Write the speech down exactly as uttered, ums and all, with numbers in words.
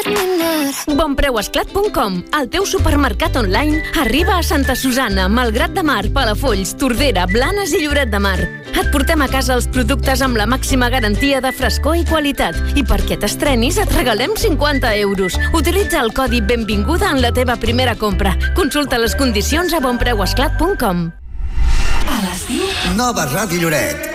Bonpreuesclat punt com, el teu supermercat online, arriba a Santa Susana, Malgrat de Mar, Palafolls, Tordera, Blanes i Lloret de Mar. Et portem a casa els productes amb la màxima garantia de frescor i qualitat. I perquè t'estrenis et regalem cinquanta euros. Utilitza el codi Benvinguda en la teva primera compra. Consulta les condicions a bonpreuesclat punt com. A l'estiu... Nova Ràdio Lloret.